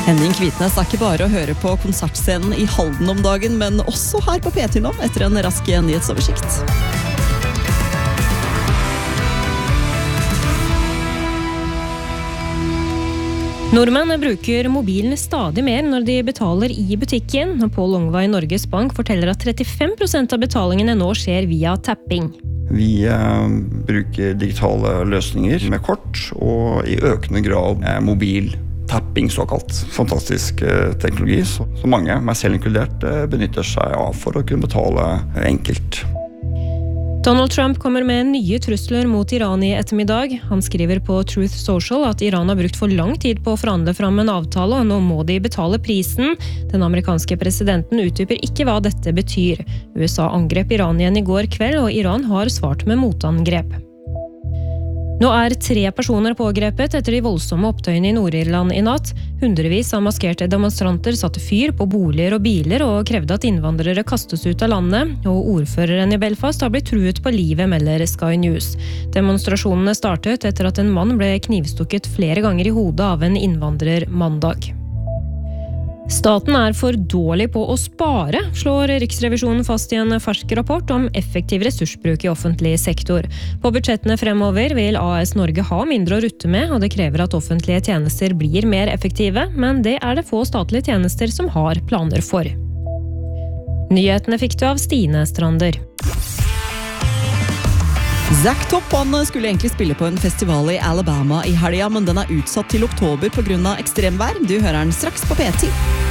Henning Kvitnes ikke bare å høre på konsertscenen i Halden om dagen, men også her på P3 nå, etter en rask nyhetsoversikt. Nordmenn bruker mobilen stadig mer når de betaler i butikken. Pål Ongva i Norges Bank forteller at 35% av betalingene nå skjer via tapping. Vi bruker digitale løsninger med kort, og i økende grad mobil tapping såkalt. Fantastisk teknologi, så mange, meg selv inkludert, benytter seg av for å kunne betale enkelt. Donald Trump kommer med nye trusler mot Iran i ettermiddag. Han skriver på Truth Social at Iran har brukt for lang tid på å forhandle fram en avtale, og nå må de betale prisen. Den amerikanske presidenten utdyper ikke hva dette betyr. USA angrep Iran igjen i går kveld, og Iran har svart med motangrep. Nå 3 personer pågrepet etter de voldsomme opptøyene i Nord-Irland i natt. Hundrevis av maskerte demonstranter satte fyr på boliger og biler og krevde at innvandrere kastes ut av landet, og ordføreren i Belfast har blitt truet på livet, melder Sky News. Demonstrasjonene startet etter at en mann ble knivstukket flere ganger i hodet av en innvandrer mandag. Staten for dårlig på å spare, slår Riksrevisjonen fast i en fersk rapport om effektiv ressursbruk i offentlig sektor. På budsjettene fremover vil AS Norge ha mindre å rutte med, og det krever at offentlige tjenester blir mer effektive, men det det få statlige tjenester som har planer for. Nyhetene fikk du av Stine Strander. Zack Top skulle egentlig spille på en festival i Alabama i helga, men den utsatt til oktober på grunn av ekstremvær. Du hører den straks på P10.